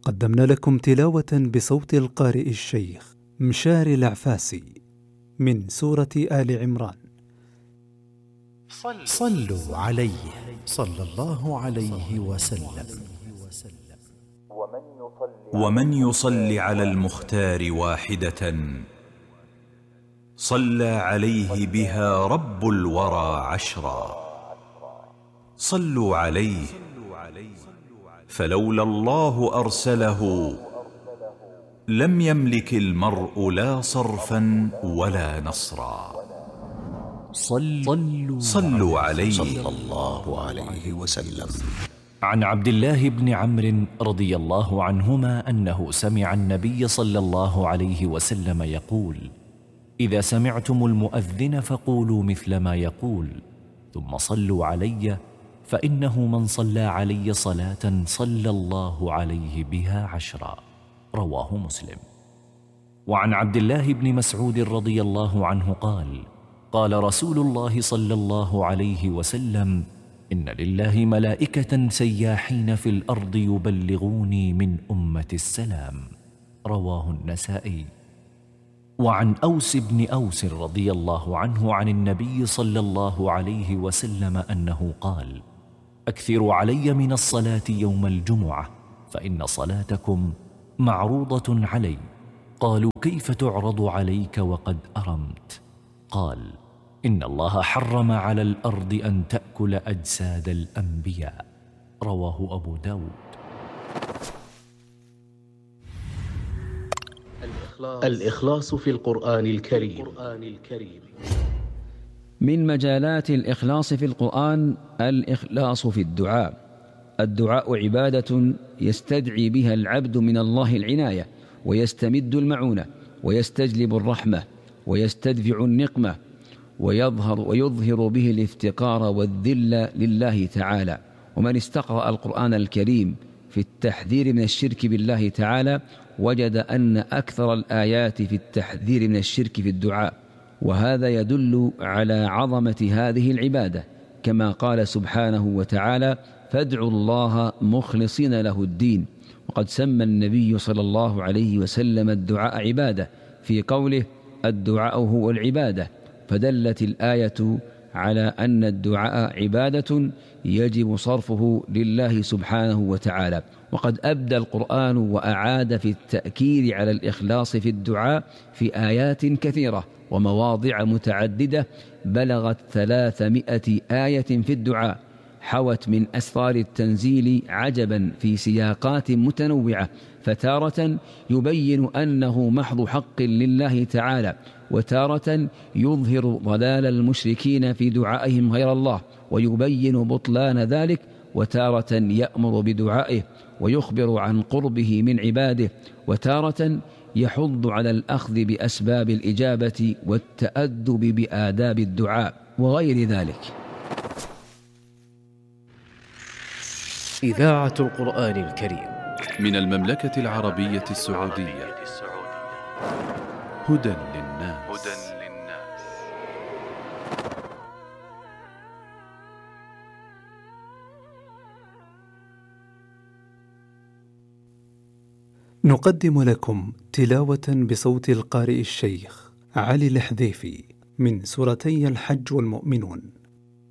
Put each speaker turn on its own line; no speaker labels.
قدمنا لكم تلاوة بصوت القارئ الشيخ مشار العفاسي من سورة آل عمران.
صلوا عليه صلى الله عليه وسلم.
ومن يصل على المختار واحدة صلى عليه بها رب الورى عشرا. صلوا عليه فلولا الله أرسله لم يملك المرء لا صرفا ولا نصرا. صلوا عليه
صلى الله عليه وسلم.
عن عبد الله بن عمرو رضي الله عنهما أنه سمع النبي صلى الله عليه وسلم يقول: إذا سمعتم المؤذن فقولوا مثل ما يقول، ثم صلوا علي، فإنه من صلى علي صلاة صلى الله عليه بها 10. رواه مسلم. وعن عبد الله بن مسعود رضي الله عنه قال: قال رسول الله صلى الله عليه وسلم: إن لله ملائكة سياحين في الأرض يبلغوني من أمة السلام. رواه النسائي. وعن أوس بن أوس رضي الله عنه عن النبي صلى الله عليه وسلم أنه قال: أكثروا علي من الصلاة يوم الجمعة، فإن صلاتكم معروضة علي. قالوا: كيف تعرض عليك وقد أرمت؟ قال: إن الله حرم على الأرض أن تأكل أجساد الأنبياء. رواه أبو داود.
الإخلاص في القرآن الكريم.
من مجالات الإخلاص في القرآن الإخلاص في الدعاء. الدعاء عبادة يستدعي بها العبد من الله العناية، ويستمد المعونة، ويستجلب الرحمة، ويستدفع النقمة، ويظهر به الافتقار والذل لله تعالى. ومن استقرأ القرآن الكريم في التحذير من الشرك بالله تعالى وجد أن أكثر الآيات في التحذير من الشرك في الدعاء، وهذا يدل على عظمة هذه العبادة، كما قال سبحانه وتعالى: فادعوا الله مخلصين له الدين. وقد سمى النبي صلى الله عليه وسلم الدعاء عبادة في قوله: الدعاء هو العبادة. فدلت الآية على أن الدعاء عبادة يجب صرفه لله سبحانه وتعالى. وقد أبدى القرآن وأعاد في التأكيد على الإخلاص في الدعاء في آيات كثيرة ومواضع متعددة بلغت 300 آية في الدعاء، حوت من أسرار التنزيل عجبا في سياقات متنوعة، فتارة يبين أنه محض حق لله تعالى، وتارة يظهر ضلال المشركين في دعائهم غير الله ويبين بطلان ذلك، وتارة يأمر بدعائه ويخبر عن قربه من عباده، وتارة يحض على الأخذ بأسباب الإجابة والتأدب بآداب الدعاء وغير ذلك.
إذاعة القرآن الكريم
من المملكة العربية السعودية. هدى للناس.
نقدم لكم تلاوة بصوت القارئ الشيخ علي الحذيفي من سورتي الحج والمؤمنون.